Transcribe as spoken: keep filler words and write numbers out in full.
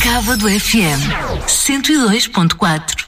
Cávado F M cento e dois ponto quatro.